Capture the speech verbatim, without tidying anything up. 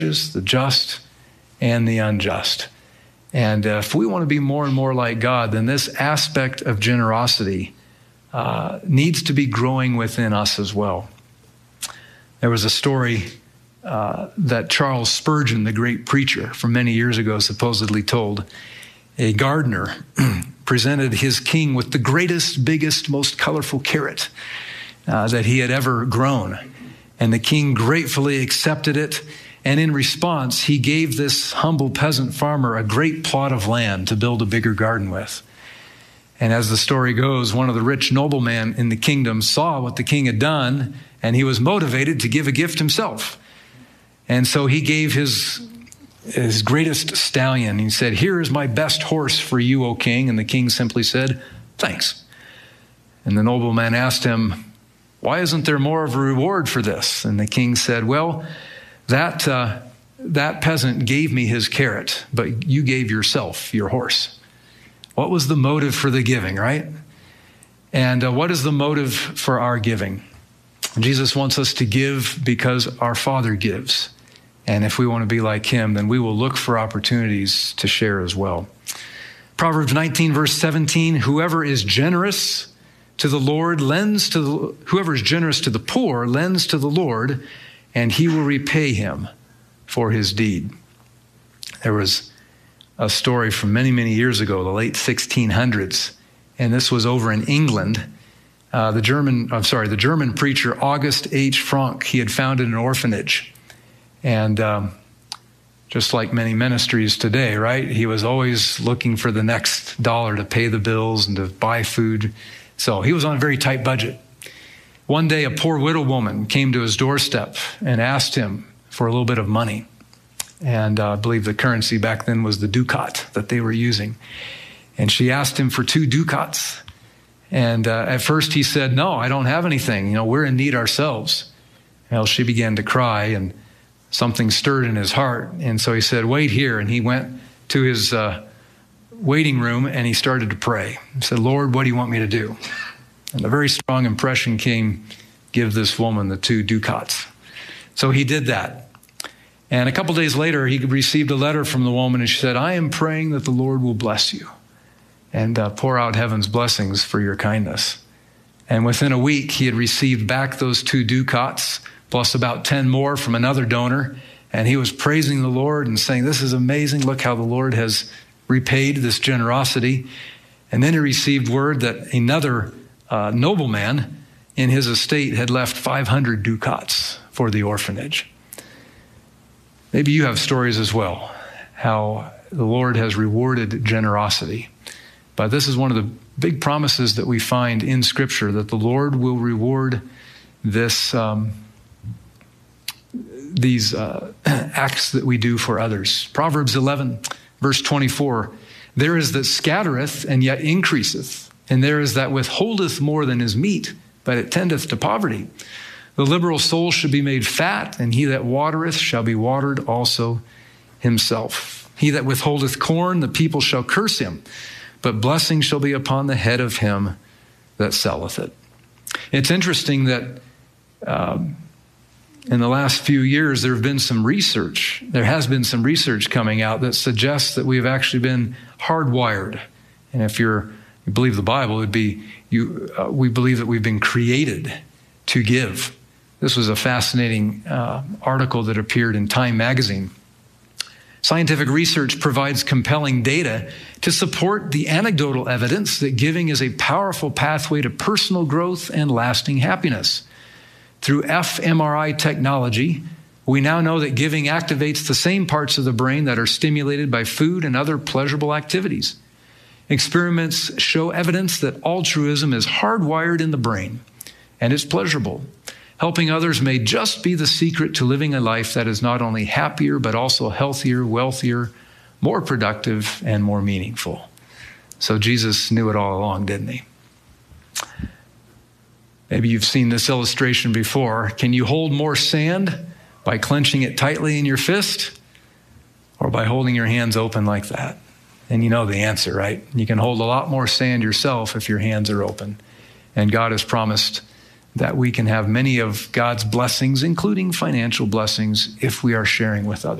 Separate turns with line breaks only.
the just, and the unjust. And uh, if we want to be more and more like God, then this aspect of generosity uh, needs to be growing within us as well. There was a story uh, that Charles Spurgeon, the great preacher from many years ago, supposedly told. A gardener presented his king with the greatest, biggest, most colorful carrot uh, that he had ever grown. And the king gratefully accepted it. And in response, he gave this humble peasant farmer a great plot of land to build a bigger garden with. And as the story goes, one of the rich noblemen in the kingdom saw what the king had done, and he was motivated to give a gift himself. And so he gave his, his greatest stallion. He said, "Here is my best horse for you, O king." And the king simply said, "Thanks." And the nobleman asked him, "Why isn't there more of a reward for this?" And the king said, "Well, that uh, that peasant gave me his carrot, but you gave yourself your horse." What was the motive for the giving, right? And uh, what is the motive for our giving? Jesus wants us to give because our Father gives. And if we want to be like him, then we will look for opportunities to share as well. Proverbs nineteen, verse seventeen, whoever is generous to the Lord lends to the, whoever is generous to the poor lends to the Lord, and he will repay him for his deed. There was a story from many, many years ago, the late sixteen hundreds, and this was over in England. Uh, the German, I'm sorry, the German preacher August H. Frank, he had founded an orphanage. And um, just like many ministries today, right? He was always looking for the next dollar to pay the bills and to buy food. So he was on a very tight budget. One day, a poor widow woman came to his doorstep and asked him for a little bit of money. And uh, I believe the currency back then was the ducat that they were using. And she asked him for two ducats. And uh, at first he said, "No, I don't have anything. You know, we're in need ourselves." Well, she began to cry, and something stirred in his heart. And so he said, "Wait here." And he went to his uh, waiting room and he started to pray. He said, "Lord, what do you want me to do?" And a very strong impression came, give this woman the two ducats. So he did that. And a couple days later, he received a letter from the woman, and she said, "I am praying that the Lord will bless you and uh, pour out heaven's blessings for your kindness." And within a week, he had received back those two ducats, plus about ten more from another donor. And he was praising the Lord and saying, "This is amazing. Look how the Lord has repaid this generosity." And then he received word that another uh, nobleman in his estate had left five hundred ducats for the orphanage. Maybe you have stories as well, how the Lord has rewarded generosity. But this is one of the big promises that we find in Scripture, that the Lord will reward this, um, these uh, acts that we do for others. Proverbs eleven, verse twenty-four, there is that scattereth and yet increaseth, and there is that withholdeth more than is meet, but it tendeth to poverty. The liberal soul should be made fat, and he that watereth shall be watered also himself. He that withholdeth corn, the people shall curse him, but blessing shall be upon the head of him that selleth it. It's interesting that um, in the last few years, there have been some research. There has been some research coming out that suggests that we have actually been hardwired. And if you're, you believe the Bible, it would be you. Uh, we believe that we've been created to give. This was a fascinating uh, article that appeared in Time magazine. Scientific research provides compelling data to support the anecdotal evidence that giving is a powerful pathway to personal growth and lasting happiness. Through fMRI technology, we now know that giving activates the same parts of the brain that are stimulated by food and other pleasurable activities. Experiments show evidence that altruism is hardwired in the brain, and it's pleasurable. Helping others may just be the secret to living a life that is not only happier, but also healthier, wealthier, more productive, and more meaningful. So Jesus knew it all along, didn't he? Maybe you've seen this illustration before. Can you hold more sand by clenching it tightly in your fist, or by holding your hands open like that? And you know the answer, right? You can hold a lot more sand yourself if your hands are open. And God has promised that we can have many of God's blessings, including financial blessings, if we are sharing with others.